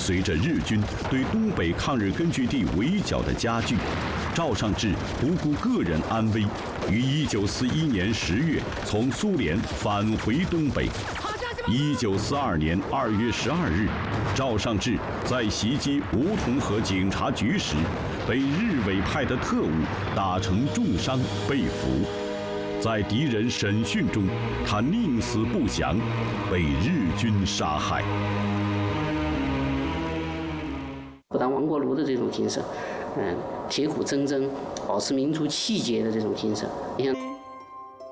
随着日军对东北抗日根据地围剿的加剧，赵尚志不顾个人安危，于1941年10月从苏联返回东北。1942年2月12日，赵尚志在袭击梧桐河警察局时，被日伪派的特务打成重伤被俘。在敌人审讯中，他宁死不降，被日军杀害。 不当亡国奴的这种精神，铁骨铮铮，保持民族气节的这种精神，你看。